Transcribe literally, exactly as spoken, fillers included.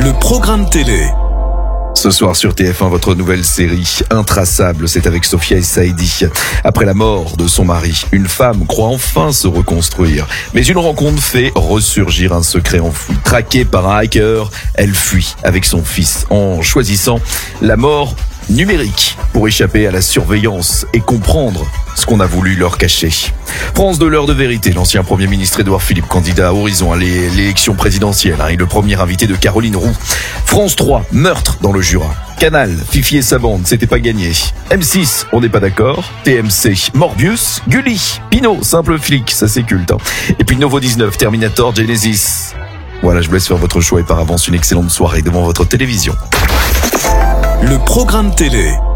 Le programme télé. Ce soir sur T F un, votre nouvelle série Intraçable, c'est avec Sophia Saidi. Après la mort de son mari, une femme croit enfin se reconstruire. Mais une rencontre fait ressurgir un secret enfoui. Traquée par un hacker, elle fuit avec son fils en choisissant la mort numérique pour échapper à la surveillance et comprendre ce qu'on a voulu leur cacher. France deux, l'heure de vérité. L'ancien Premier ministre Édouard Philippe, candidat à Horizon à l'élection présidentielle, hein, et le premier invité de Caroline Roux. France trois, meurtre dans le Jura. Canal, Fifi et sa bande, c'était pas gagné. M six, on n'est pas d'accord. T M C, Morbius, Gulli, Pinot, simple flic, ça c'est culte. Hein. Et puis Novo dix-neuf, Terminator, Genesis. Voilà, je vous laisse faire votre choix et par avance une excellente soirée devant votre télévision. Le programme télé.